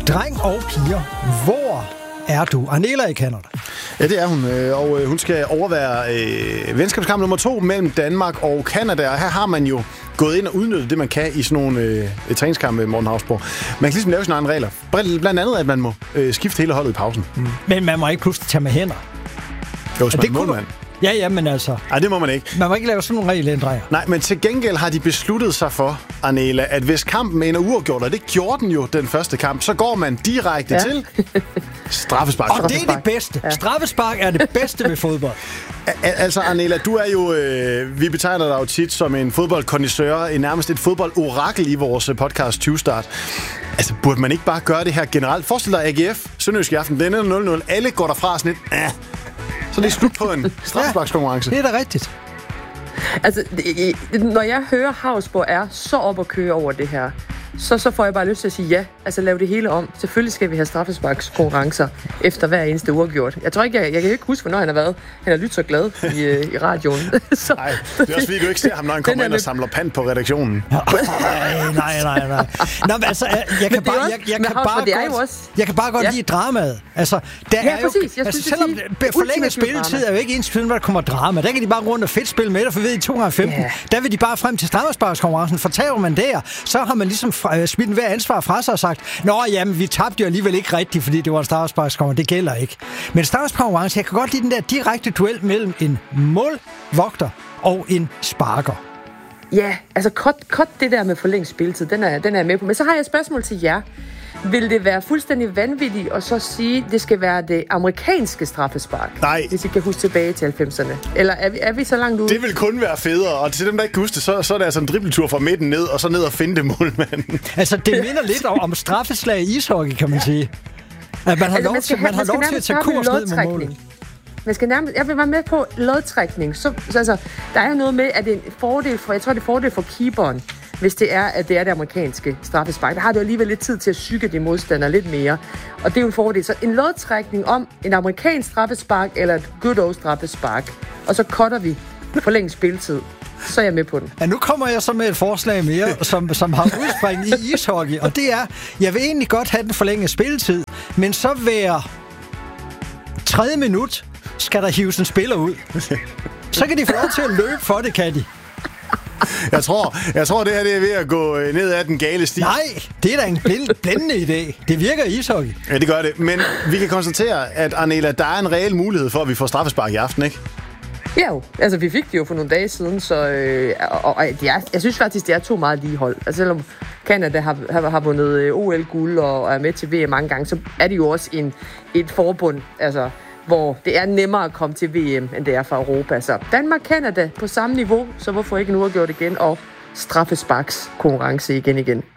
dreng og piger. Hvor er du? Arnela i Canada. Ja, det er hun, og hun skal overvære venskabskamp nummer 2 mellem Danmark og Canada, og her har man jo gået ind og udnyttet det, man kan i sådan nogle træningskampe, Morten Hausborg. Man kan ligesom lave sine egne regler. Blandt andet, at man må skifte hele holdet i pausen. Men man må ikke pludselig tage med hænder. Jo, som målmand. Ja, men altså... Nej, det må man ikke. Man må ikke lave sådan nogle regelændringer. Nej, men til gengæld har de besluttet sig for, Arnela, at hvis kampen ender uafgjort, og det gjorde den jo den første kamp, så går man direkte til straffespark. Og det er det bedste. Ja. Straffespark er det bedste ved fodbold. Altså, Arnela, du er jo... vi betegner dig jo tit som en fodboldkondisseur, nærmest et fodboldorakel i vores podcast 20-start. Altså, burde man ikke bare gøre det her generelt? Forestil dig AGF, Sønderjysk i aften, den er 0-0. Alle går derfra sådan lidt... Så det er slut på en straffesparkskonkurrence. Det er da rigtigt. Altså, når jeg hører Hausborg er så op at køre over det her, så får jeg bare lyst til at sige ja. Altså, lav det hele om. Selvfølgelig skal vi have straffesparkskonkurrencer efter hver eneste uafgjort. Jeg tror ikke, jeg kan ikke huske, hvornår han har været. Han har lyttet så glad i radioen. Nej, det er også fordi, du ikke ser ham, når han kommer ind og samler pand på redaktionen. Nej. Nå, men altså, jeg kan bare godt lide dramaet. Altså, der er jo, præcis. Altså, selvom forlænget spilletid er jo ikke ens når der kommer drama. Der kan de bare rundt og fedt spille med dig, for ved i 215. Der vil de bare frem til straffesparkskonkurrencen. Fortager man der, så har man ligesom smidt hver ansvar fra sig og sagt, nå jamen, vi tabte jo alligevel ikke rigtigt, fordi det var en straffesparkskonkurrence. Det gælder ikke. Men straffesparkskonkurrence, jeg kan godt lide den der direkte duel mellem en målvogter og en sparker. Ja, altså cut det der med forlænget spilletid, den er jeg med på. Men så har jeg et spørgsmål til jer. Vil det være fuldstændig vanvittigt at så sige, at det skal være det amerikanske straffespark? Nej. Hvis I kan huske tilbage til 90'erne. Eller er vi så langt ude? Det vil kun være federe, og til dem, der ikke kan huske det, så er det altså en dribletur fra midten ned, og så ned og finde det målmanden. Altså, det minder lidt om straffeslag i ishockey, kan man sige. At man har lov til at tage kurs ned med målet. Jeg vil være med på lodtrækning. Så altså, der er jo noget med, at det er en fordel for, jeg tror, det er fordel for keeperen, hvis det er, at det er det amerikanske straffespark. Der har du alligevel lidt tid til at psyke de modstandere lidt mere. Og det er jo en fordel. Så en lodtrækning om en amerikansk straffespark eller et good old straffespark. Og så cutter vi forlænget spilletid. Så er jeg med på den. Ja, nu kommer jeg så med et forslag mere, som har udspring i ishockey. Og det er, jeg vil egentlig godt have den forlængede spilletid, men så hver 3. minut skal der hives en spiller ud. Så kan de få lov til at løbe for det, kan de. Jeg tror, det her det er ved at gå ned ad den gale sti. Nej, det er da en blændende idé. Det virker i ishockey. Ja, det gør det. Men vi kan konstatere, at Arnela, der er en reel mulighed for, at vi får straffespark i aften, ikke? Ja jo. Altså, vi fik det jo for nogle dage siden, så jeg synes faktisk, det er 2 meget lige hold. Altså, selvom Canada har vundet OL-guld og er med til VM mange gange, så er det jo også et forbund, altså, hvor det er nemmere at komme til VM, end det er fra Europa. Så Danmark-Canada på samme niveau, så hvorfor ikke nu have gjort igen, og straffesparkskonkurrence igen.